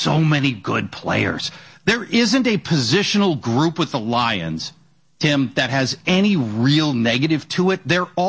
so many good players. There isn't a positional group with the Lions, Tim, that has any real negative to it.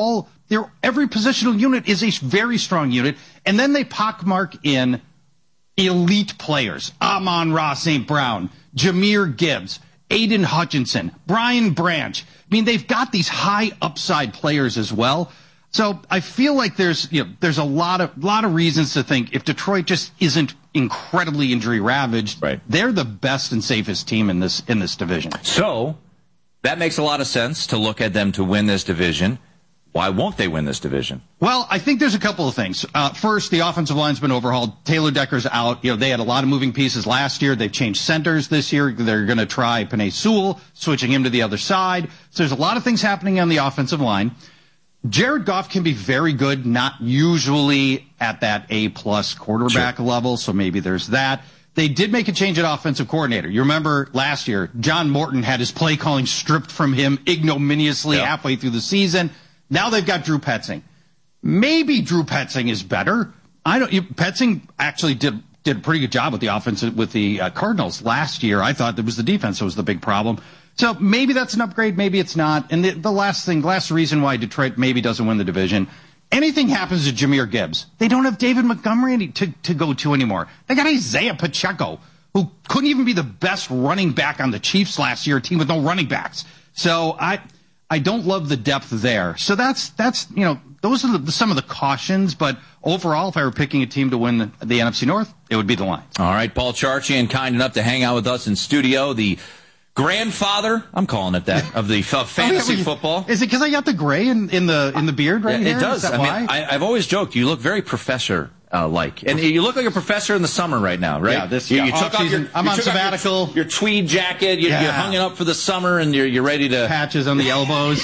Every positional unit is a very strong unit, and then they pockmark in elite players. Amon-Ra St. Brown, Jahmyr Gibbs, Aiden Hutchinson, Brian Branch. I mean, they've got these high upside players as well. So I feel like there's a lot of reasons to think if Detroit just isn't incredibly injury ravaged, right, they're the best and safest team in this division. So that makes a lot of sense to look at them to win this division. Why won't they win this division? Well, I think there's a couple of things. First, the offensive line's been overhauled. Taylor Decker's out. They had a lot of moving pieces last year. They've changed centers this year. They're going to try Penei Sewell, switching him to the other side. So there's a lot of things happening on the offensive line. Jared Goff can be very good, not usually at that A-plus quarterback level, so maybe there's that. They did make a change at offensive coordinator. You remember last year, John Morton had his play calling stripped from him ignominiously halfway through the season. Now they've got Drew Petzing. Maybe Drew Petzing is better. Petzing actually did a pretty good job with the offense with the Cardinals last year. I thought it was the defense that was the big problem. So maybe that's an upgrade, maybe it's not. And the last reason why Detroit maybe doesn't win the division, anything happens to Jahmyr Gibbs. They don't have David Montgomery to go to anymore. They got Isaiah Pacheco, who couldn't even be the best running back on the Chiefs last year, a team with no running backs. So I don't love the depth there. So that's those are some of the cautions. But overall, if I were picking a team to win the NFC North, it would be the Lions. All right, Paul Charchian, kind enough to hang out with us in studio. The grandfather, I'm calling it that, of the fantasy football. Is it because I got the gray in the beard right here? It does. Is that why? I've always joked you look very professor. And you look like a professor in the summer right now, right? Yeah, you took off I'm on sabbatical. Your tweed jacket, you hung it up for the summer, and you're ready to patches on the elbows.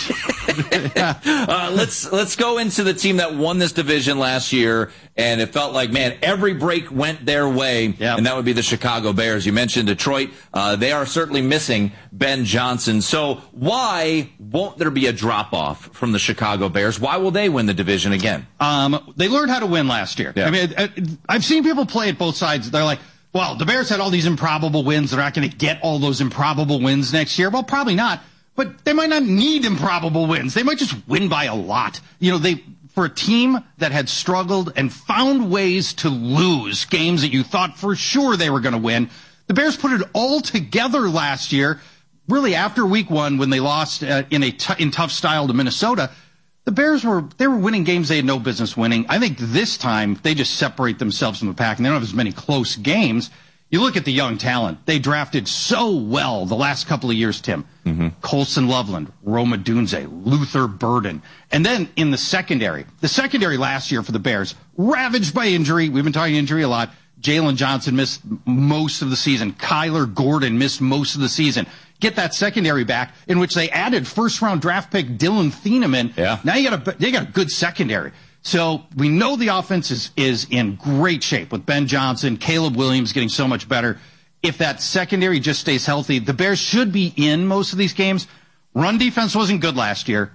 Let's go into the team that won this division last year, and it felt like, man, every break went their way, and that would be the Chicago Bears. You mentioned Detroit; they are certainly missing Ben Johnson. So why won't there be a drop off from the Chicago Bears? Why will they win the division again? They learned how to win last year. Yeah. I mean, I've seen people play at both sides. They're like, well, the Bears had all these improbable wins. They're not going to get all those improbable wins next year. Well, probably not. But they might not need improbable wins. They might just win by a lot. For a team that had struggled and found ways to lose games that you thought for sure they were going to win, the Bears put it all together last year, really after week one when they lost in tough style to Minnesota. The Bears were winning games they had no business winning. I think this time they just separate themselves from the pack, and they don't have as many close games. You look at the young talent. They drafted so well the last couple of years, Tim. Mm-hmm. Colson Loveland, Roma Dunze, Luther Burden. And then in the secondary last year for the Bears, ravaged by injury. We've been talking injury a lot. Jalen Johnson missed most of the season. Kyler Gordon missed most of the season. Get that secondary back, in which they added first-round draft pick Dylan Thieneman. Yeah. Now you got a good secondary. So we know the offense is in great shape with Ben Johnson, Caleb Williams getting so much better. If that secondary just stays healthy, the Bears should be in most of these games. Run defense wasn't good last year,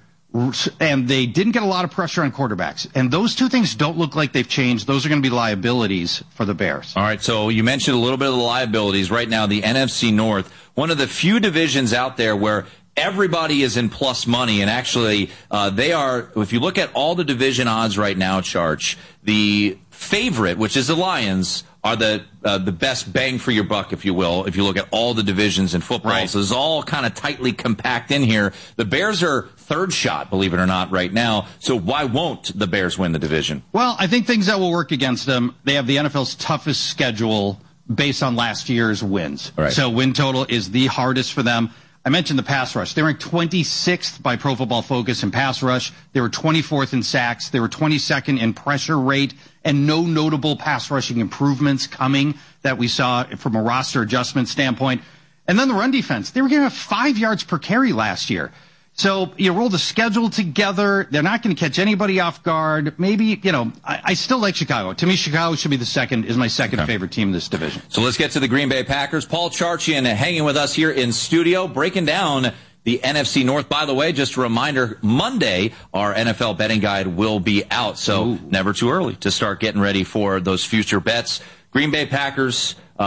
and they didn't get a lot of pressure on quarterbacks. And those two things don't look like they've changed. Those are going to be liabilities for the Bears. All right, so you mentioned a little bit of the liabilities. Right now, the NFC North, one of the few divisions out there where everybody is in plus money, and actually they are, if you look at all the division odds right now, Charch, the favorite, which is the Lions, are the best bang for your buck, if you will, if you look at all the divisions in football. Right. So it's all kind of tightly compact in here. The Bears are third shot, believe it or not, right now. So why won't the Bears win the division? Well, I think things that will work against them, they have the NFL's toughest schedule based on last year's wins. Right. So win total is the hardest for them. I mentioned the pass rush. They ranked 26th by Pro Football Focus in pass rush. They were 24th in sacks. They were 22nd in pressure rate, and no notable pass rushing improvements coming that we saw from a roster adjustment standpoint. And then the run defense. They were giving up 5 yards per carry last year. So you roll the schedule together. They're not going to catch anybody off guard. Maybe, I still like Chicago. To me, Chicago should be my second favorite team in this division. So let's get to the Green Bay Packers. Paul Charchian hanging with us here in studio, breaking down the NFC North. By the way, just a reminder, Monday, our NFL betting guide will be out. So never too early to start getting ready for those future bets. Green Bay Packers,